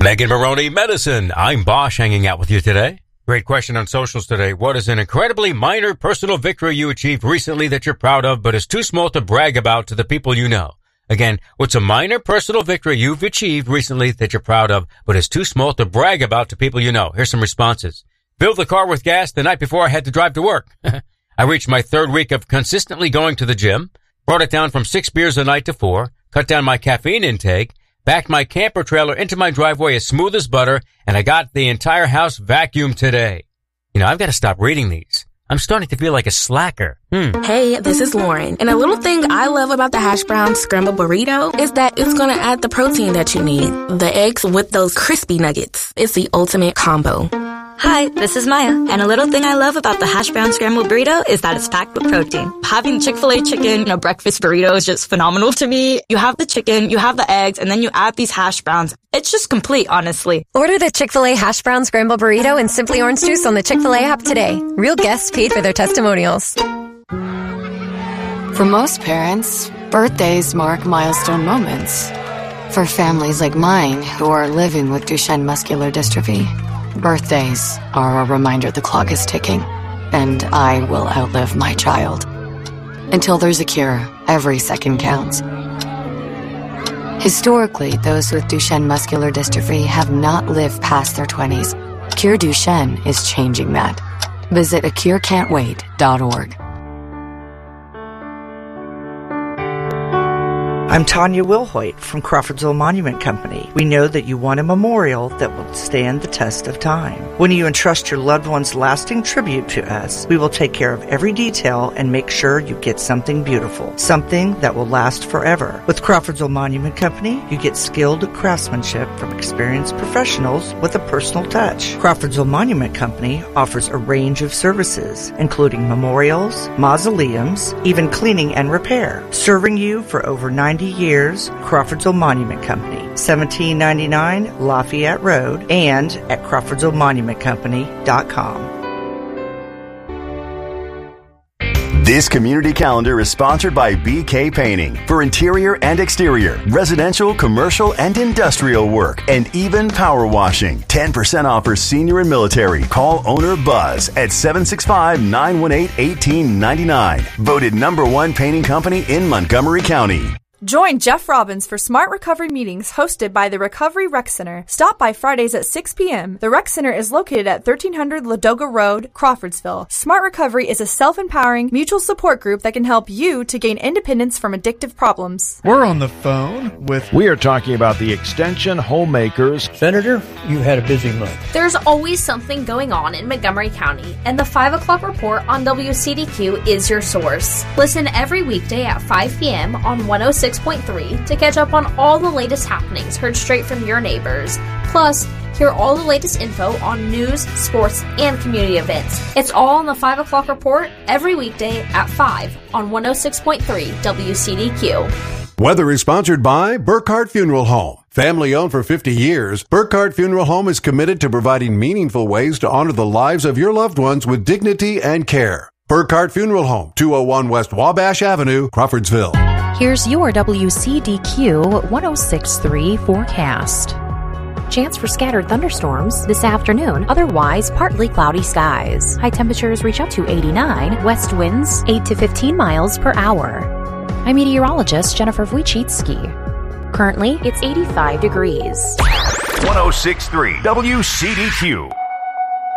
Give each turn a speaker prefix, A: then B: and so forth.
A: Megan Maroney Medicine. I'm Bosch hanging out with you today. Great question on socials today. What is an incredibly minor personal victory you achieved recently that you're proud of but is too small to brag about to the people you know? Again, what's a minor personal victory you've achieved recently that you're proud of but is too small to brag about to people you know? Here's some responses. Filled the car with gas the night before I had to drive to work. I reached my third week of consistently going to the gym, brought it down from 6 beers a night to 4, cut down my caffeine intake, backed my camper trailer into my driveway as smooth as butter, and I got the entire house vacuumed today. You know, I've got to stop reading these. I'm starting to feel like a slacker.
B: Hey, this is Lauren. And a little thing I love about the hash brown scrambled burrito is that it's going to add the protein that you need. The eggs with those crispy nuggets. It's the ultimate combo.
C: Hi, this is Maya, and a little thing I love about the hash brown scrambled burrito is that it's packed with protein. Having Chick-fil-A chicken in a breakfast burrito is just phenomenal to me. You have the chicken, you have the eggs, and then you add these hash browns. It's just complete, honestly.
D: Order the Chick-fil-A hash brown scrambled burrito and Simply Orange Juice on the Chick-fil-A app today. Real guests paid for their testimonials.
E: For most parents, birthdays mark milestone moments. For families like mine who are living with Duchenne muscular dystrophy, birthdays are a reminder the clock is ticking, and I will outlive my child. Until there's a cure, every second counts. Historically, those with Duchenne muscular dystrophy have not lived past their 20s. Cure Duchenne is changing that. Visit acurecan'twait.org.
F: I'm Tanya Wilhoit from Crawfordsville Monument Company. We know that you want a memorial that will stand the test of time. When you entrust your loved one's lasting tribute to us, we will take care of every detail and make sure you get something beautiful, something that will last forever. With Crawfordsville Monument Company, you get skilled craftsmanship from experienced professionals with a personal touch. Crawfordsville Monument Company offers a range of services, including memorials, mausoleums, even cleaning and repair. Serving you for over 90 years, Crawfordsville Monument Company, 1799 Lafayette Road, and at CrawfordsvilleMonumentCompany.com.
G: This community calendar is sponsored by BK Painting for interior and exterior, residential, commercial, and industrial work, and even power washing. 10% off for senior and military. Call owner Buzz at 765-918-1899. Voted #1 painting company in Montgomery County.
H: Join Jeff Robbins for Smart Recovery meetings hosted by the Recovery Rec Center. Stop by Fridays at 6 p.m. The Rec Center is located at 1300 Ladoga Road, Crawfordsville. Smart Recovery is a self-empowering, mutual support group that can help you to gain independence from addictive problems.
I: We're on the phone with... We are talking about the Extension Homemakers.
J: Senator, you had a busy month.
K: There's always something going on in Montgomery County, and the 5 o'clock report on WCDQ is your source. Listen every weekday at 5 p.m. on 106.3 to catch up on all the latest happenings heard straight from your neighbors. Plus, hear all the latest info on news, sports, and community events. It's all on the 5 o'clock report every weekday at 5 on 106.3 WCDQ.
L: Weather is sponsored by Burkhardt Funeral Home. Family owned for 50 years, Burkhardt Funeral Home is committed to providing meaningful ways to honor the lives of your loved ones with dignity and care. Burkhardt Funeral Home, 201 West Wabash Avenue, Crawfordsville.
M: Here's your WCDQ 106.3 forecast. Chance for scattered thunderstorms this afternoon, otherwise partly cloudy skies. High temperatures reach up to 89, west winds 8 to 15 miles per hour. I'm meteorologist Jennifer Wojcicki. Currently, it's 85 degrees.
G: 106.3 WCDQ.